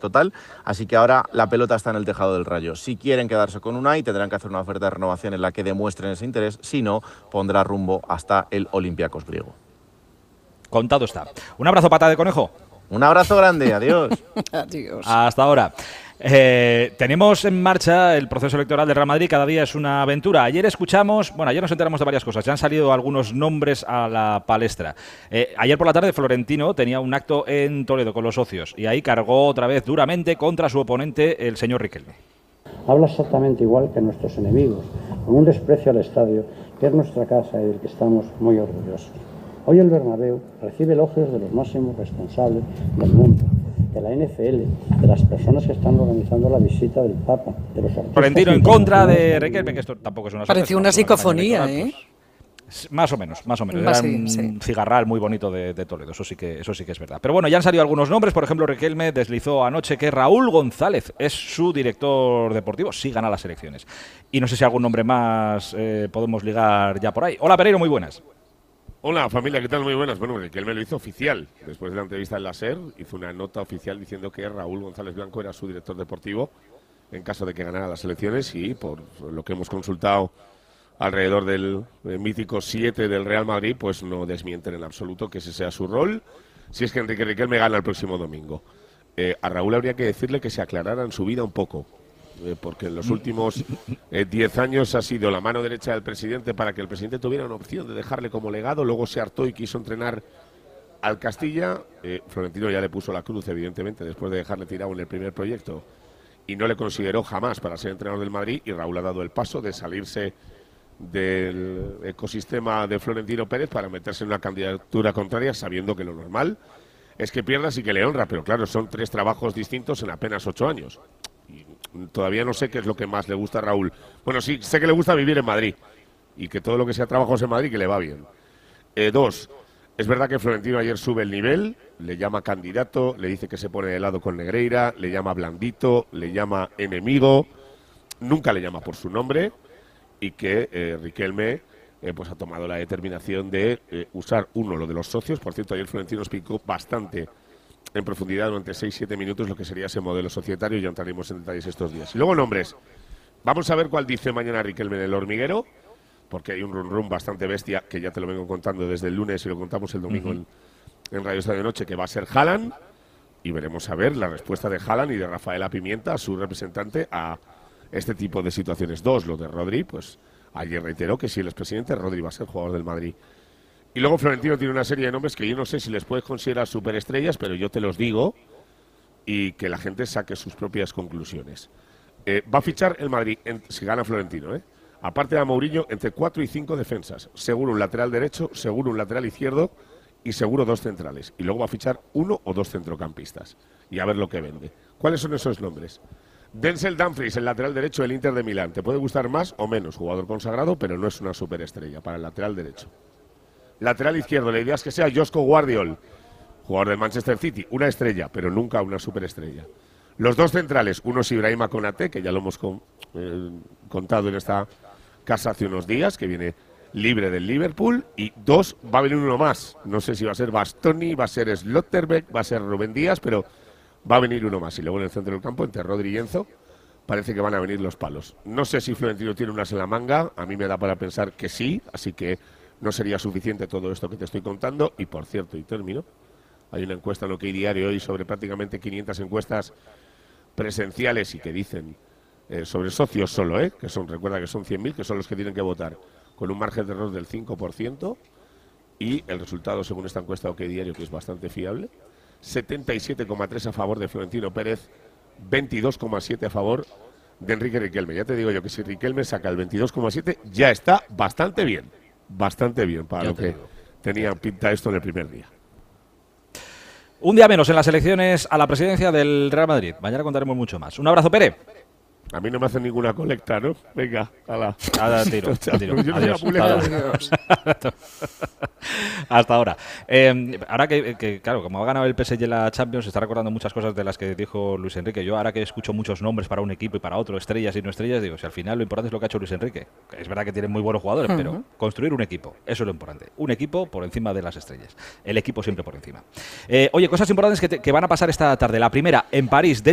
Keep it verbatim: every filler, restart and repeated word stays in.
total, así que ahora la pelota está en el tejado del Rayo. Si quieren quedarse con Unai, tendrán que hacer una oferta de renovación en la que demuestren ese interés, si no, pondrá rumbo hasta el Olympiacos griego. Contado está. Un abrazo, pata de conejo. Un abrazo grande, adiós. Adiós. Hasta ahora. Eh, tenemos en marcha el proceso electoral de Real Madrid, cada día es una aventura. Ayer escuchamos, bueno, ayer nos enteramos de varias cosas, ya han salido algunos nombres a la palestra. Eh, ayer por la tarde Florentino tenía un acto en Toledo con los socios y ahí cargó otra vez duramente contra su oponente, el señor Riquelme. Habla exactamente igual que nuestros enemigos, con un desprecio al estadio, que es nuestra casa y del que estamos muy orgullosos. Hoy el Bernabéu recibe elogios de los máximos responsables del mundo, de la N F L, de las personas que están organizando la visita del Papa, de los artistas... Florentino en contra de Riquelme, que esto tampoco es una... Pareció una psicofonía, ¿eh? Pues, más o menos, más o menos. Más Era sí, un sí. cigarral muy bonito de, de Toledo, eso sí, que, eso sí que es verdad. Pero bueno, ya han salido algunos nombres, por ejemplo, Riquelme deslizó anoche que Raúl González es su director deportivo, sí gana las elecciones. Y no sé si algún nombre más eh, podemos ligar ya por ahí. Hola, Pereiro, muy buenas. Hola familia, ¿qué tal? Muy buenas. Bueno, Riquelme lo hizo oficial. Después de la entrevista en la SER, hizo una nota oficial diciendo que Raúl González Blanco era su director deportivo en caso de que ganara las elecciones y por lo que hemos consultado alrededor del, del mítico siete del Real Madrid, pues no desmienten en absoluto que ese sea su rol, si es que Enrique Riquelme gana el próximo domingo. Eh, a Raúl habría que decirle que se aclarara en su vida un poco. Eh, porque en los últimos diez eh, años ha sido la mano derecha del presidente para que el presidente tuviera una opción de dejarle como legado, luego se hartó y quiso entrenar al Castilla. eh, Florentino ya le puso la cruz, evidentemente, después de dejarle tirado en el primer proyecto y no le consideró jamás para ser entrenador del Madrid, y Raúl ha dado el paso de salirse del ecosistema de Florentino Pérez para meterse en una candidatura contraria, sabiendo que lo normal es que pierdas y que le honra, pero claro, son tres trabajos distintos en apenas ocho años. Todavía no sé qué es lo que más le gusta a Raúl. Bueno, sí, sé que le gusta vivir en Madrid y que todo lo que sea trabajos en Madrid que le va bien. Eh, dos, es verdad que Florentino ayer sube el nivel, le llama candidato, le dice que se pone de lado con Negreira, le llama blandito, le llama enemigo, nunca le llama por su nombre, y que eh, Riquelme eh, pues ha tomado la determinación de eh, usar uno, lo de los socios. Por cierto, ayer Florentino explicó bastante en profundidad durante seis siete minutos lo que sería ese modelo societario, y ya entraremos en detalles estos días. Y luego nombres. Vamos a ver cuál dice mañana Riquelme en el hormiguero, porque hay un run run bastante bestia, que ya te lo vengo contando desde el lunes y lo contamos el domingo uh-huh. en, en Radio Estadio Noche, que va a ser Haaland, y veremos a ver la respuesta de Haaland y de Rafaela Pimienta, su representante, a este tipo de situaciones. Dos, lo de Rodri, pues ayer reiteró que si él es presidente, Rodri va a ser jugador del Madrid. Y luego Florentino tiene una serie de nombres que yo no sé si les puedes considerar superestrellas, pero yo te los digo y que la gente saque sus propias conclusiones. Eh, va a fichar el Madrid, en, si gana Florentino, ¿eh? aparte de Mourinho, entre cuatro y cinco defensas. Seguro un lateral derecho, seguro un lateral izquierdo y seguro dos centrales. Y luego va a fichar uno o dos centrocampistas. Y a ver lo que vende. ¿Cuáles son esos nombres? Denzel Dumfries, el lateral derecho del Inter de Milán. Te puede gustar más o menos, jugador consagrado, pero no es una superestrella para el lateral derecho. Lateral izquierdo, la idea es que sea Josko Guardiol, jugador del Manchester City, una estrella, pero nunca una superestrella. Los dos centrales, uno es Ibrahima Konaté, que ya lo hemos con, eh, contado en esta casa hace unos días, que viene libre del Liverpool, y dos, va a venir uno más. No sé si va a ser Bastoni, va a ser Slotterbeck, va a ser Rubén Díaz, pero va a venir uno más. Y luego en el centro del campo, entre Rodri y Enzo, parece que van a venir los palos. No sé si Florentino tiene unas en la manga, a mí me da para pensar que sí, así que no sería suficiente todo esto que te estoy contando. Y por cierto, y termino, hay una encuesta en OK Diario hoy sobre prácticamente quinientas encuestas presenciales y que dicen eh, sobre socios solo, ¿eh? que son, recuerda que son cien mil, que son los que tienen que votar, con un margen de error del cinco por ciento, y el resultado, según esta encuesta OK Diario, que es bastante fiable, setenta y siete coma tres a favor de Florentino Pérez, veintidós coma siete a favor de Enrique Riquelme. Ya te digo yo que si Riquelme saca el veintidós coma siete, ya está bastante bien, bastante bien para ya lo que digo. Tenía pinta esto en el primer día. Un día menos en las elecciones a la presidencia del Real Madrid. Mañana contaremos mucho más. Un abrazo, Pere. A mí no me hacen ninguna colecta, ¿no? Venga, ala. Nada, tiro, a tiro. Adiós. Adiós. Hasta ahora. Eh, ahora que, que, claro, como ha ganado el P S G la Champions, se está recordando muchas cosas de las que dijo Luis Enrique. Yo ahora que escucho muchos nombres para un equipo y para otro, estrellas y no estrellas, digo, si al final lo importante es lo que ha hecho Luis Enrique. Es verdad que tiene muy buenos jugadores, uh-huh. pero construir un equipo, eso es lo importante. Un equipo por encima de las estrellas. El equipo siempre por encima. Eh, oye, cosas importantes que, te, que van a pasar esta tarde. La primera, en París, de